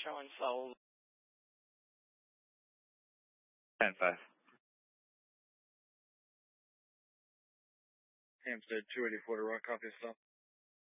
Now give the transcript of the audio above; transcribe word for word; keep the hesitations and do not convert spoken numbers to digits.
showing sold. ten five. Hampstead two eighty-four to Rock, copy yourself.